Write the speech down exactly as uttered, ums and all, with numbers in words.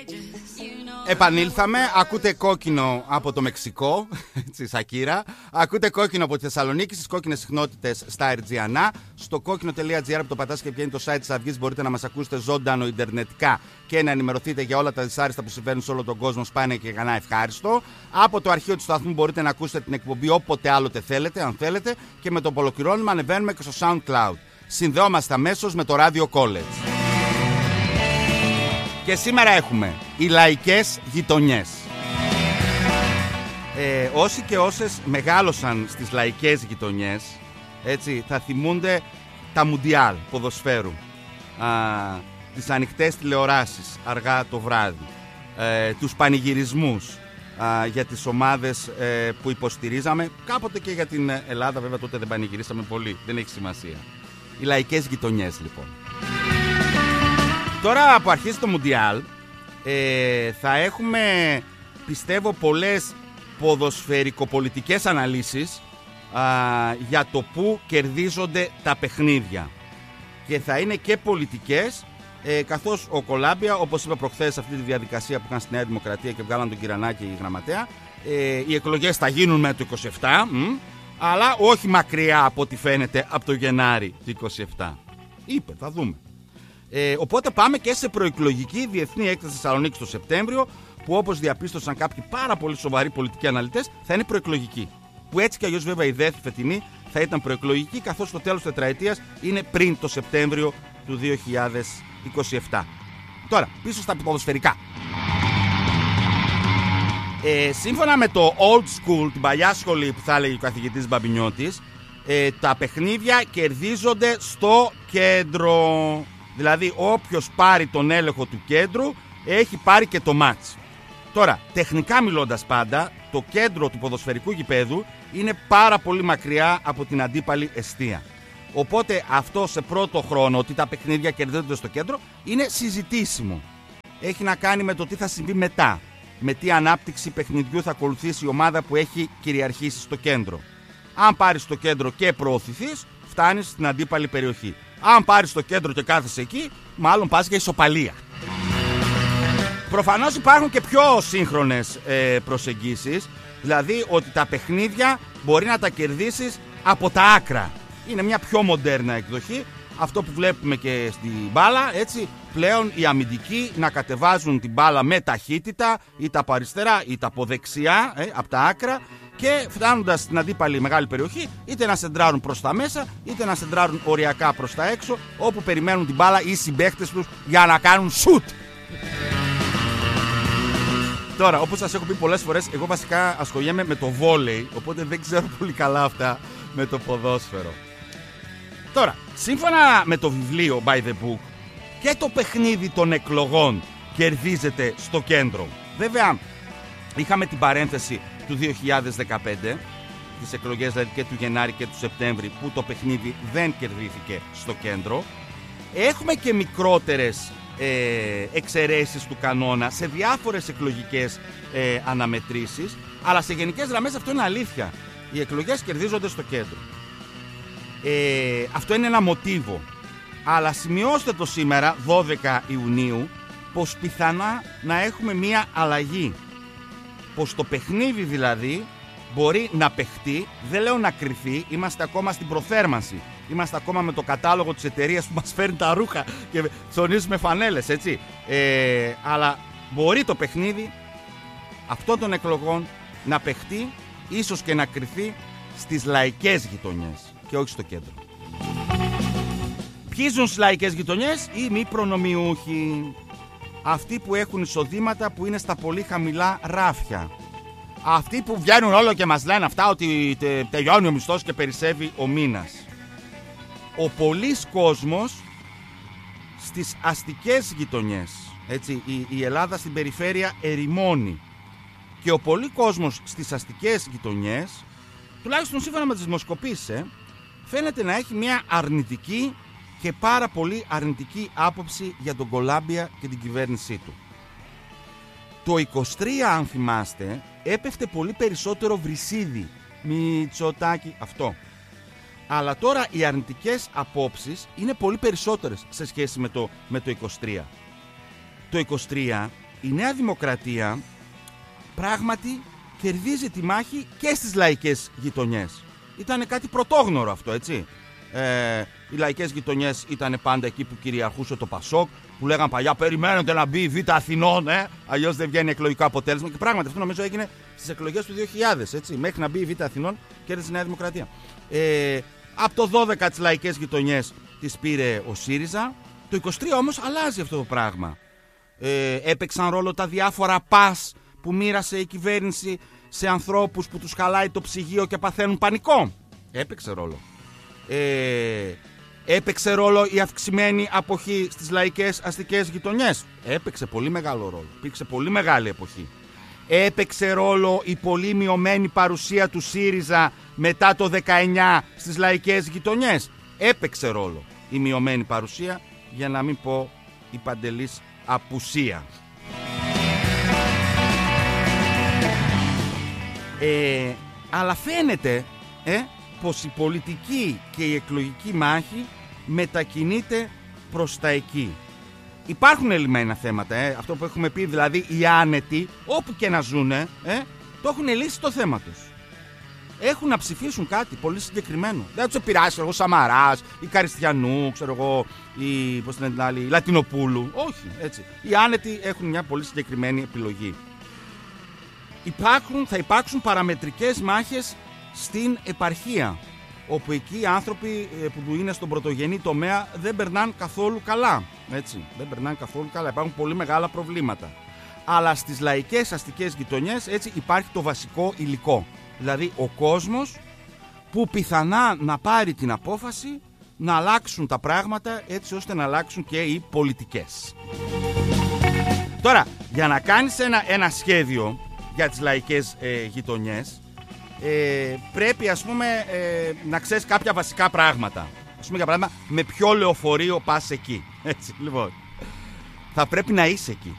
Επανήλθαμε, ακούτε κόκκινο από το Μεξικό, έτσι, Σακύρα. Ακούτε κόκκινο από τη Θεσσαλονίκη, στις κόκκινες συχνότητες στα Ερτζιανά. Στο κόκκινο τελεία τζι άρ που το πατάς και βγαίνει το site της Αυγής, μπορείτε να μας ακούσετε ζωντανό ιντερνετικά και να ενημερωθείτε για όλα τα δυσάρεστα που συμβαίνουν σε όλο τον κόσμο. Σπάνια και κανένα ευχάριστο. Από το αρχείο του σταθμού μπορείτε να ακούσετε την εκπομπή όποτε άλλοτε θέλετε, αν θέλετε. Και με το που ολοκληρώνουμε ανεβαίνουμε και στο SoundCloud. Συνδεόμαστε αμέσως με το Radio College. Και σήμερα έχουμε οι λαϊκές γειτονιές. Ε, όσοι και όσες μεγάλωσαν στις λαϊκές γειτονιές, έτσι, θα θυμούνται τα Μουντιάλ ποδοσφαίρου, α, τις ανοιχτές τηλεοράσεις αργά το βράδυ, ε, τους πανηγυρισμούς α, για τις ομάδες ε, που υποστηρίζαμε. Κάποτε και για την Ελλάδα, βέβαια τότε δεν πανηγυρίσαμε πολύ, δεν έχει σημασία. Οι λαϊκές γειτονιές λοιπόν. Τώρα που αρχίζει το Μουντιάλ ε, θα έχουμε, πιστεύω, πολλές ποδοσφαιρικοπολιτικές αναλύσεις α, για το που κερδίζονται τα παιχνίδια. Και θα είναι και πολιτικές, ε, καθώς ο Κολάμπια, όπως είπα προχθές, αυτή τη διαδικασία που είχαν στη Νέα Δημοκρατία και βγάλαν τον Κυρανάκη η γραμματέα, ε, οι εκλογές θα γίνουν με το είκοσι επτά, μ, αλλά όχι μακριά από ό,τι φαίνεται από το Γενάρη του είκοσι επτά. Είπε, θα δούμε. Ε, οπότε πάμε και σε προεκλογική διεθνή έκθεση Θεσσαλονίκη το Σεπτέμβριο, που όπως διαπίστωσαν κάποιοι πάρα πολύ σοβαροί πολιτικοί αναλυτές, θα είναι προεκλογική. Που έτσι κι αλλιώς βέβαια η ΔΕΘ φετινή θα ήταν προεκλογική, καθώς το τέλος της τετραετίας είναι πριν το Σεπτέμβριο του δύο χιλιάδες είκοσι επτά. Τώρα, πίσω στα ποδοσφαιρικά. Ε, σύμφωνα με το old school, την παλιά σχολή που θα έλεγε ο καθηγητής Μπαμπινιώτης, ε, τα παιχνίδια κερδίζονται στο κέντρο. Δηλαδή όποιος πάρει τον έλεγχο του κέντρου έχει πάρει και το μάτς. Τώρα, τεχνικά μιλώντας πάντα, το κέντρο του ποδοσφαιρικού γηπέδου είναι πάρα πολύ μακριά από την αντίπαλη εστία. Οπότε αυτό σε πρώτο χρόνο, ότι τα παιχνίδια κερδίζονται στο κέντρο, είναι συζητήσιμο. Έχει να κάνει με το τι θα συμβεί μετά. Με τι ανάπτυξη παιχνιδιού θα ακολουθήσει η ομάδα που έχει κυριαρχήσει στο κέντρο. Αν πάρεις το κέντρο και προωθηθείς, φτάνεις στην αντίπαλη περιοχή. Αν πάρεις το κέντρο και κάθεσαι εκεί, μάλλον πας για ισοπαλία. Προφανώς υπάρχουν και πιο σύγχρονες ε, προσεγγίσεις, δηλαδή ότι τα παιχνίδια μπορεί να τα κερδίσεις από τα άκρα. Είναι μια πιο μοντέρνα εκδοχή, αυτό που βλέπουμε και στην μπάλα, έτσι, πλέον οι αμυντικοί να κατεβάζουν την μπάλα με ταχύτητα, είτε από αριστερά είτε από δεξιά, ε, από τα άκρα, και φτάνοντας στην αντίπαλη μεγάλη περιοχή, είτε να σεντράρουν προς τα μέσα, είτε να σεντράρουν οριακά προς τα έξω, όπου περιμένουν την μπάλα οι συμπαίχτες τους για να κάνουν σουτ. Τώρα, όπως σας έχω πει πολλές φορές, εγώ βασικά ασχολιέμαι με το βόλεϊ, οπότε δεν ξέρω πολύ καλά αυτά με το ποδόσφαιρο. Τώρα, σύμφωνα με το βιβλίο By the Book, και το παιχνίδι των εκλογών κερδίζεται στο κέντρο. Βέβαια, είχαμε την παρένθεση του δύο χιλιάδες δεκαπέντε, τις εκλογές δηλαδή και του Γενάρη και του Σεπτέμβρη, που το παιχνίδι δεν κερδίθηκε στο κέντρο. Έχουμε και μικρότερες ε, εξαιρέσεις του κανόνα σε διάφορες εκλογικές ε, αναμετρήσεις, αλλά σε γενικές γραμμές αυτό είναι αλήθεια. Οι εκλογές κερδίζονται στο κέντρο. Ε, αυτό είναι ένα μοτίβο. Αλλά σημειώστε το σήμερα, δώδεκα Ιουνίου, πως πιθανά να έχουμε μία αλλαγή. Πως το παιχνίδι δηλαδή μπορεί να παιχτεί, δεν λέω να κρυφεί, είμαστε ακόμα στην προθέρμανση. Είμαστε ακόμα με το κατάλογο της εταιρείας που μας φέρνει τα ρούχα και ψωνίζουμε φανέλες, έτσι. Ε, αλλά μπορεί το παιχνίδι αυτών των εκλογών να παιχτεί, ίσως και να κρυφεί στις λαϊκές γειτονιές και όχι στο κέντρο. Ποιοι ζουν στις λαϊκές γειτονιές? Οι μη προνομιούχοι. Αυτοί που έχουν εισοδήματα που είναι στα πολύ χαμηλά ράφια. Αυτοί που βγαίνουν όλο και μας λένε αυτά ότι τε, τελειώνει ο μισθός και περισσεύει ο μήνας. Ο πολλής κόσμος στις αστικές γειτονιές, έτσι, η, η Ελλάδα στην περιφέρεια ερημώνει. Και ο πολλής κόσμος στις αστικές γειτονιές, τουλάχιστον σύμφωνα με τις δημοσκοπήσεις, ε, φαίνεται να έχει μια αρνητική και πάρα πολύ αρνητική άποψη για τον Κολάμπια και την κυβέρνησή του. Το είκοσι τρία, αν θυμάστε, έπεφτε πολύ περισσότερο Βρυσίδη, Μητσοτάκη, αυτό. Αλλά τώρα οι αρνητικές απόψεις είναι πολύ περισσότερες σε σχέση με το, με το είκοσι τρία. Το είκοσι τρία η Νέα Δημοκρατία πράγματι κερδίζει τη μάχη και στις λαϊκές γειτονιές. Ήταν κάτι πρωτόγνωρο αυτό, έτσι. Ε, οι λαϊκές γειτονιές ήταν πάντα εκεί που κυριαρχούσε το Πασόκ, που λέγαν παλιά περιμένετε να μπει η Β' Αθηνών, ε, αλλιώς δεν βγαίνει εκλογικό αποτέλεσμα. Και πράγματι αυτό νομίζω έγινε στις εκλογές του δύο χιλιάδες, έτσι. Μέχρι να μπει η Β' Αθηνών κέρδισε η Νέα Δημοκρατία. Ε, από το δώδεκα τις λαϊκές γειτονιές τις πήρε ο ΣΥΡΙΖΑ. Το είκοσι τρία όμως αλλάζει αυτό το πράγμα. Ε, έπαιξαν ρόλο τα διάφορα πας που μοίρασε η κυβέρνηση σε ανθρώπους που τους χαλάει το ψυγείο και παθαίνουν πανικό. Έπαιξε ρόλο. Ε, έπαιξε ρόλο η αυξημένη αποχή στις λαϊκές αστικές γειτονιές. Έπαιξε πολύ μεγάλο ρόλο. Υπήρξε πολύ μεγάλη εποχή. Έπαιξε ρόλο η πολύ μειωμένη παρουσία του ΣΥΡΙΖΑ μετά το δεκαεννιά στις λαϊκές γειτονιές. Έπαιξε ρόλο η μειωμένη παρουσία, για να μην πω η παντελής απουσία. Ε, αλλά φαίνεται ε, πως η πολιτική και η εκλογική μάχη μετακινείται προς τα εκεί. Υπάρχουν ελλημένα θέματα, ε, αυτό που έχουμε πει, δηλαδή οι άνετοι, όπου και να ζουνε, ε, το έχουν λύσει το θέμα τους. Έχουν να ψηφίσουν κάτι πολύ συγκεκριμένο. Δεν τους επηρεάσει ο Σαμαράς, η Καριστιανού, ξέρω εγώ, η, πώς την άλλη, η Λατινοπούλου. Όχι, έτσι. Οι άνετοι έχουν μια πολύ συγκεκριμένη επιλογή. Υπάρχουν, θα υπάρξουν παραμετρικές μάχες στην επαρχία, όπου εκεί οι άνθρωποι που είναι στον πρωτογενή τομέα δεν περνάνε καθόλου καλά. Έτσι, δεν περνάνε καθόλου καλά. Υπάρχουν πολύ μεγάλα προβλήματα. Αλλά στις λαϊκές αστικές γειτονιές έτσι υπάρχει το βασικό υλικό. Δηλαδή ο κόσμος που πιθανά να πάρει την απόφαση να αλλάξουν τα πράγματα έτσι ώστε να αλλάξουν και οι πολιτικές. Τώρα, για να κάνεις ένα, ένα σχέδιο για τις λαϊκές ε, γειτονιές, ε, πρέπει ας πούμε ε, να ξέρεις κάποια βασικά πράγματα. Ας πούμε για παράδειγμα, με ποιο λεωφορείο πας εκεί. Έτσι, λοιπόν, θα πρέπει να είσαι εκεί.